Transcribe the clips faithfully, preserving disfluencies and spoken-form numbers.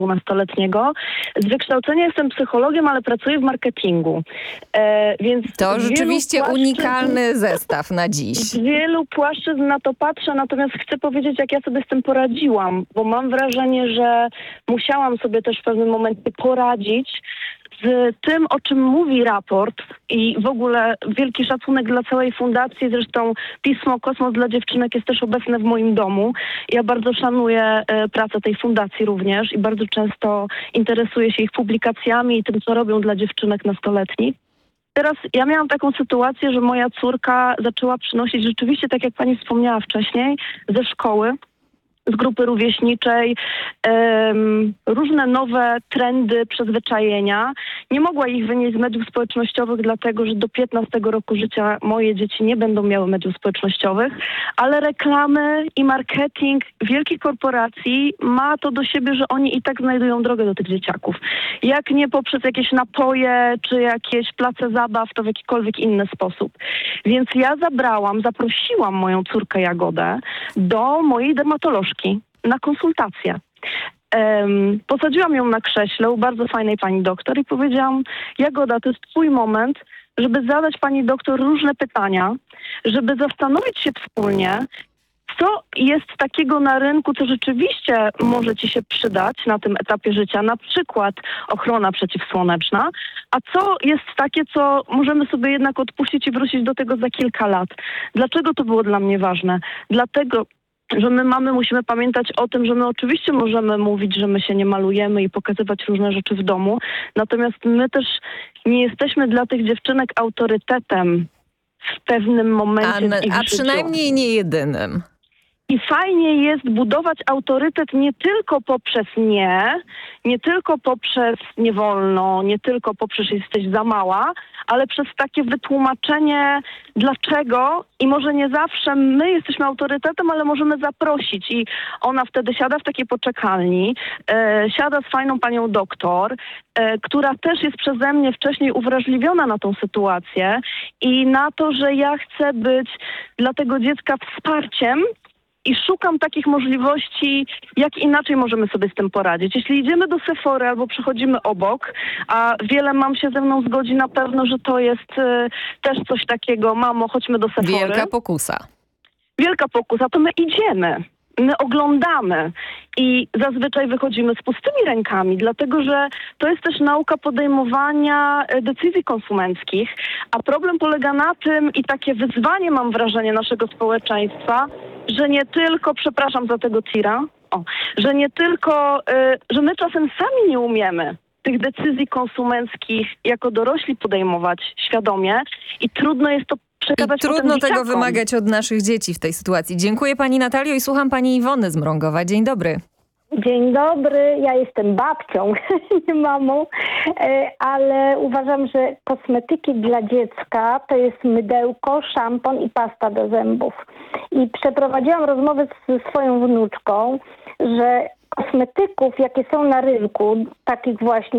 dwunastoletniego. Z wykształcenia jestem psychologiem, ale pracuję w marketingu. E, więc to rzeczywiście płaszczyzn, unikalny zestaw na dziś. Z wielu płaszczyzn na to patrzę, natomiast chcę powiedzieć, jak ja sobie z tym poradziłam, bo mam wrażenie, że musiałam sobie też w pewnym momencie poradzić z tym, o czym mówi raport i w ogóle wielki szacunek dla całej fundacji. Zresztą pismo Kosmos dla dziewczynek jest też obecne w moim domu. Ja bardzo szanuję e, pracę tej fundacji również i bardzo często interesuję się ich publikacjami i tym, co robią dla dziewczynek nastoletnich. Teraz ja miałam taką sytuację, że moja córka zaczęła przynosić rzeczywiście, tak jak pani wspomniała wcześniej, ze szkoły, z grupy rówieśniczej, um, różne nowe trendy, przyzwyczajenia. Nie mogła ich wynieść z mediów społecznościowych, dlatego że do piętnastego roku życia moje dzieci nie będą miały mediów społecznościowych, ale reklamy i marketing wielkich korporacji ma to do siebie, że oni i tak znajdują drogę do tych dzieciaków. Jak nie poprzez jakieś napoje, czy jakieś place zabaw, to w jakikolwiek inny sposób. Więc ja zabrałam, zaprosiłam moją córkę Jagodę do mojej dermatolożki na konsultację. Um, posadziłam ją na krześle u bardzo fajnej pani doktor i powiedziałam: Jagoda, to jest twój moment, żeby zadać pani doktor różne pytania, żeby zastanowić się wspólnie, co jest takiego na rynku, co rzeczywiście może ci się przydać na tym etapie życia, na przykład ochrona przeciwsłoneczna, a co jest takie, co możemy sobie jednak odpuścić i wrócić do tego za kilka lat. Dlaczego to było dla mnie ważne? Dlatego, że my mamy, musimy pamiętać o tym, że my oczywiście możemy mówić, że my się nie malujemy i pokazywać różne rzeczy w domu, natomiast my też nie jesteśmy dla tych dziewczynek autorytetem w pewnym momencie A, w ich a życiu. przynajmniej nie jedynym. I fajnie jest budować autorytet nie tylko poprzez nie, nie tylko poprzez nie wolno, nie tylko poprzez jesteś za mała, ale przez takie wytłumaczenie dlaczego i może nie zawsze my jesteśmy autorytetem, ale możemy zaprosić i ona wtedy siada w takiej poczekalni, e, siada z fajną panią doktor, e, która też jest przeze mnie wcześniej uwrażliwiona na tą sytuację i na to, że ja chcę być dla tego dziecka wsparciem, i szukam takich możliwości, jak inaczej możemy sobie z tym poradzić. Jeśli idziemy do Sephory albo przechodzimy obok, a wiele mam się ze mną zgodzi na pewno, że to jest y, też coś takiego, mamo, chodźmy do Sephory. Wielka pokusa. Wielka pokusa, to my idziemy. My oglądamy i zazwyczaj wychodzimy z pustymi rękami, dlatego że to jest też nauka podejmowania decyzji konsumenckich, a problem polega na tym i takie wyzwanie, mam wrażenie, naszego społeczeństwa, że nie tylko, przepraszam za tego tira, o, że nie tylko, y, że my czasem sami nie umiemy tych decyzji konsumenckich jako dorośli podejmować świadomie i trudno jest to I trudno tego wymagać od naszych dzieci w tej sytuacji. Dziękuję pani Natalio i słucham pani Iwony z Mrągowa. Dzień dobry. Dzień dobry, ja jestem babcią, nie mamą, ale uważam, że kosmetyki dla dziecka to jest mydełko, szampon i pasta do zębów. I przeprowadziłam rozmowę ze swoją wnuczką, że kosmetyków, jakie są na rynku, takich właśnie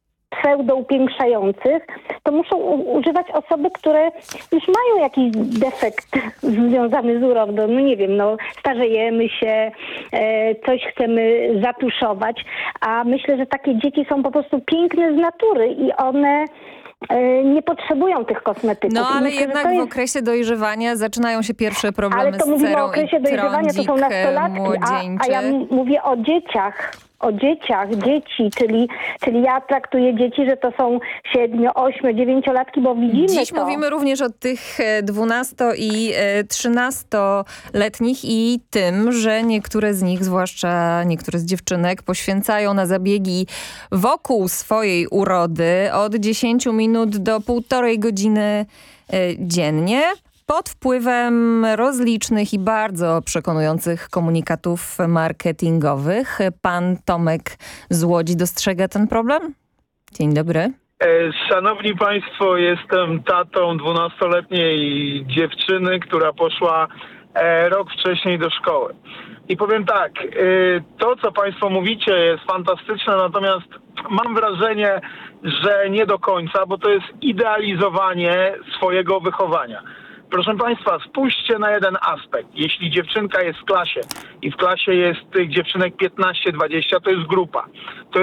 pseudo-upiększających, to muszą u- używać osoby, które już mają jakiś defekt związany z urodą. No nie wiem, no starzejemy się, e, coś chcemy zatuszować, a myślę, że takie dzieci są po prostu piękne z natury i one e, nie potrzebują tych kosmetyków. No ale myślę, jednak jest... w okresie dojrzewania zaczynają się pierwsze problemy ale to z mówimy cerą o okresie i dojrzewania, to są nastolatki, a, a ja m- mówię o dzieciach. O dzieciach, dzieci, czyli, czyli ja traktuję dzieci, że to są siedmiu, ośmiu, dziewięciolatki, bo widzimy Dziś to. mówimy również o tych dwunasto- i trzynastoletnich i tym, że niektóre z nich, zwłaszcza niektóre z dziewczynek, poświęcają na zabiegi wokół swojej urody od dziesięciu minut do półtorej godziny dziennie. Pod wpływem rozlicznych i bardzo przekonujących komunikatów marketingowych. Pan Tomek z Łodzi dostrzega ten problem? Dzień dobry. Szanowni Państwo, jestem tatą dwunastoletniej dziewczyny, która poszła rok wcześniej do szkoły. I powiem tak, to co Państwo mówicie jest fantastyczne, natomiast mam wrażenie, że nie do końca, bo to jest idealizowanie swojego wychowania. Proszę Państwa, spójrzcie na jeden aspekt. Jeśli dziewczynka jest w klasie i w klasie jest tych dziewczynek piętnaście dwadzieścia, to jest grupa. To